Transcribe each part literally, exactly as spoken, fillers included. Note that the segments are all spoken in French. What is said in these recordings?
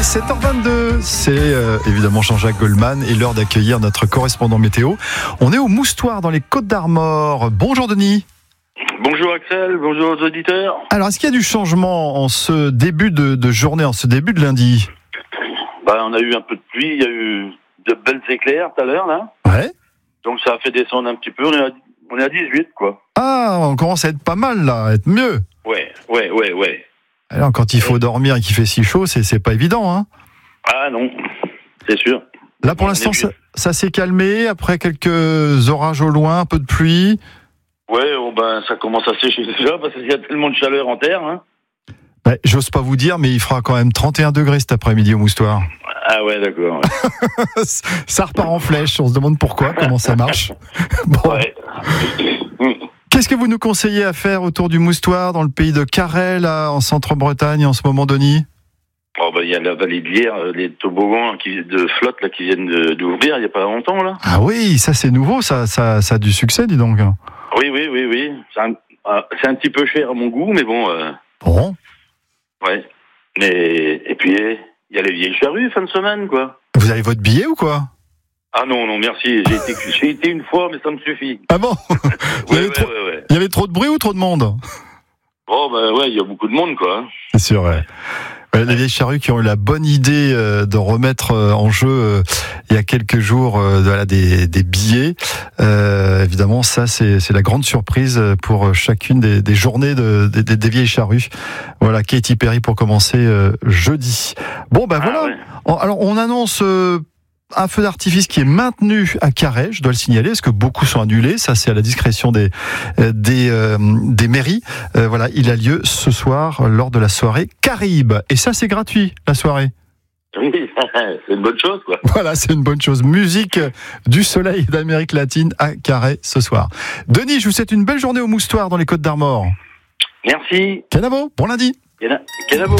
sept heures vingt-deux, c'est euh, évidemment Jean-Jacques Goldman et l'heure d'accueillir notre correspondant météo. On est au Moustoir dans les Côtes-d'Armor. Bonjour Denis. Bonjour Axel, bonjour aux auditeurs. Alors, est-ce qu'il y a du changement en ce début de, de journée, en ce début de lundi ? Bah, on a eu un peu de pluie, il y a eu de belles éclairs tout à l'heure là. Ouais. Donc ça a fait descendre un petit peu, on est à, on est à dix-huit quoi. Ah, on commence à être pas mal là, à être mieux. Ouais, ouais, ouais, ouais. Alors, quand il faut dormir et qu'il fait si chaud, c'est, c'est pas évident, hein ? Ah non, c'est sûr. Là, pour On l'instant, est ça, ça s'est calmé après quelques orages au loin, un peu de pluie. Ouais, oh ben, ça commence à sécher déjà parce qu'il y a tellement de chaleur en terre. Hein. Ben, j'ose pas vous dire, mais il fera quand même trente et un degrés cet après-midi au Moustoir. Ah ouais, d'accord. Ouais. Ça repart en flèche, on se demande pourquoi, comment ça marche. Bon. Ouais. Qu'est-ce que vous nous conseillez à faire autour du Moustoir, dans le pays de Carhaix, là, en Centre-Bretagne, en ce moment, Denis ? Oh ben, il y a la vallée de Lierre, les toboggans qui, de flotte là, qui viennent de, d'ouvrir il n'y a pas longtemps là. Ah oui, ça c'est nouveau, ça, ça, ça a du succès, dis donc. Oui, oui, oui, oui. C'est un, euh, c'est un petit peu cher à mon goût, mais bon. Euh, bon. Ouais. Mais, et puis, il y a les vieilles charrues, fin de semaine, quoi. Vous avez votre billet ou quoi ? Ah non, non, merci. J'ai été, j'ai été une fois, mais ça me suffit. Ah bon ? il, y avait ouais, trop, ouais, ouais. il y avait trop de bruit ou trop de monde ? Oh, ben ouais, il y a beaucoup de monde, quoi. C'est sûr, ouais. Ouais, les vieilles charrues qui ont eu la bonne idée euh, de remettre euh, en jeu euh, il y a quelques jours euh, voilà, des, des billets. Euh, évidemment, ça, c'est, c'est la grande surprise pour chacune des, des journées de, des, des vieilles charrues. Voilà, Katy Perry pour commencer euh, jeudi. Bon, ben ah, voilà. Ouais. Alors, on annonce... Euh, un feu d'artifice qui est maintenu à Carhaix, je dois le signaler, parce que beaucoup sont annulés. Ça, c'est à la discrétion des des, euh, des mairies. Euh, voilà, il a lieu ce soir lors de la soirée Caraïbes. Et ça, c'est gratuit, la soirée. Oui, c'est une bonne chose, quoi. Voilà, c'est une bonne chose. Musique du soleil d'Amérique latine à Carhaix ce soir. Denis, je vous souhaite une belle journée au Moustoir dans les Côtes-d'Armor. Merci. Canavo, bon lundi. Canavo.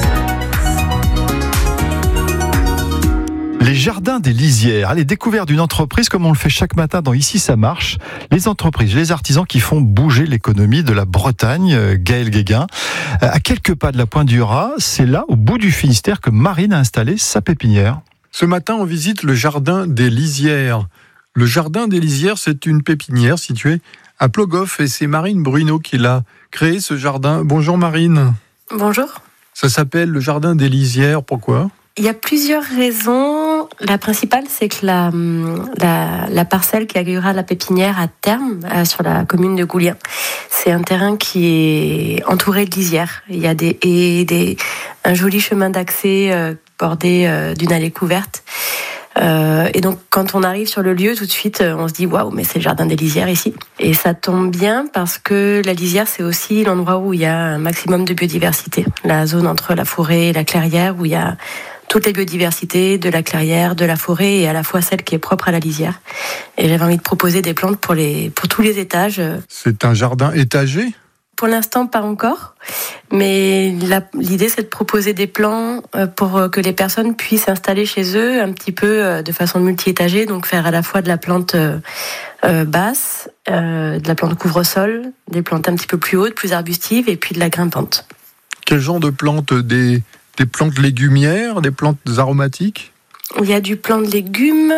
Les jardins des lisières, allez, découverte d'une entreprise comme on le fait chaque matin dans Ici ça marche. Les entreprises, les artisans qui font bouger l'économie de la Bretagne. Gaël Guéguin, à quelques pas de la Pointe du Raz, c'est là, au bout du Finistère, que Marine a installé sa pépinière. Ce matin, on visite le jardin des lisières. Le jardin des lisières, c'est une pépinière située à Plogoff et c'est Marine Bruno qui l'a créé, ce jardin. Bonjour Marine. Bonjour. Ça s'appelle le jardin des lisières, pourquoi ? Il y a plusieurs raisons. La principale, c'est que la, la, la parcelle qui accueillera la pépinière à terme, euh, sur la commune de Goulien, c'est un terrain qui est entouré de lisières. Il y a des haies, des, un joli chemin d'accès euh, bordé euh, d'une allée couverte. Euh, et donc, quand on arrive sur le lieu, tout de suite, on se dit « Waouh, mais c'est le jardin des lisières ici ». Et ça tombe bien parce que la lisière, c'est aussi l'endroit où il y a un maximum de biodiversité. La zone entre la forêt et la clairière, où il y a toutes les biodiversités de la clairière, de la forêt et à la fois celle qui est propre à la lisière. Et j'avais envie de proposer des plantes pour, les, pour tous les étages. C'est un jardin étagé ? Pour l'instant, pas encore. Mais la, l'idée, c'est de proposer des plants pour que les personnes puissent s'installer chez eux un petit peu de façon multi-étagée, donc faire à la fois de la plante euh, basse, euh, de la plante couvre-sol, des plantes un petit peu plus hautes, plus arbustives, et puis de la grimpante. Quel genre de plantes ? Des... Des plantes légumières, des plantes aromatiques ? Il y a du plant de légumes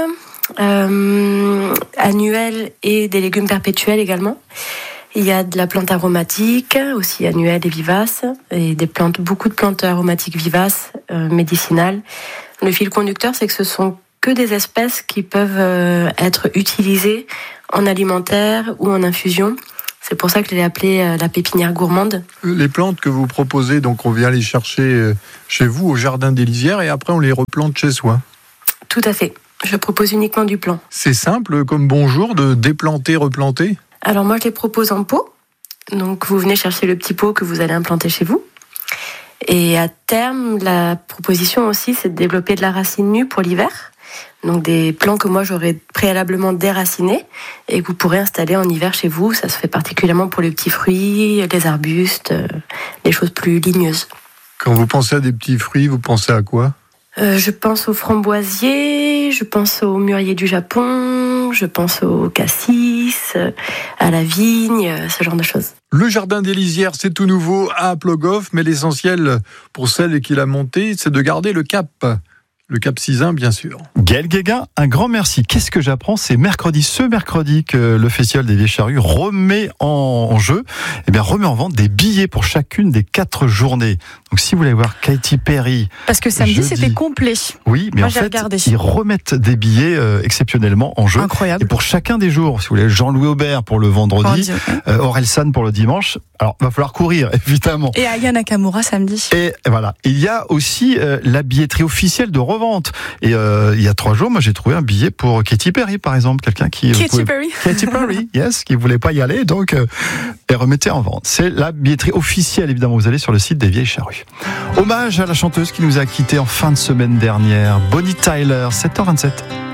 euh, annuels et des légumes perpétuels également. Il y a de la plante aromatique, aussi annuelle et vivace, et des plantes, beaucoup de plantes aromatiques vivaces, euh, médicinales. Le fil conducteur, c'est que ce sont que des espèces qui peuvent euh, être utilisées en alimentaire ou en infusion. C'est pour ça que je l'ai appelée la pépinière gourmande. Les plantes que vous proposez, donc on vient les chercher chez vous au jardin des lisières et après on les replante chez soi. Tout à fait. Je propose uniquement du plant. C'est simple comme bonjour de déplanter, replanter ? Alors moi je les propose en pot. Donc vous venez chercher le petit pot que vous allez implanter chez vous. Et à terme, la proposition aussi, c'est de développer de la racine nue pour l'hiver. Donc des plants que moi j'aurais préalablement déracinés et que vous pourrez installer en hiver chez vous. Ça se fait particulièrement pour les petits fruits, les arbustes, euh, les choses plus ligneuses. Quand vous pensez à des petits fruits, vous pensez à quoi ? euh, Je pense aux framboisiers, je pense aux mûriers du Japon, citron, je pense au cassis, à la vigne, ce genre de choses. Le jardin des lisières, c'est tout nouveau à Plogoff, mais l'essentiel pour celle qui l'a monté, c'est de garder le cap. Le Cap Sizun, bien sûr. Gaël Guéguin, un grand merci. Qu'est-ce que j'apprends ? C'est mercredi, ce mercredi, que le Festival des Vieilles Charrues remet en jeu, eh bien, remet en vente des billets pour chacune des quatre journées. Donc, si vous voulez voir Katy Perry. Parce que samedi, jeudi, c'était complet. Oui, mais Moi, en fait, regardé. ils remettent des billets euh, exceptionnellement en jeu. Incroyable. Et pour chacun des jours, si vous voulez, Jean-Louis Aubert pour le vendredi, euh, Aurel San pour le dimanche. Alors, il va falloir courir, évidemment. Et Aya Nakamura samedi. Et voilà. Il y a aussi euh, la billetterie officielle de revente. Et euh, il y a trois jours, moi, j'ai trouvé un billet pour Katy Perry, par exemple. Quelqu'un qui... Katy pouvait... Perry. Katy Perry, yes, qui voulait pas y aller, donc, euh, et remettez en vente. C'est la billetterie officielle, évidemment. Vous allez sur le site des Vieilles Charrues. Hommage à la chanteuse qui nous a quittés en fin de semaine dernière, Bonnie Tyler, sept heures vingt-sept.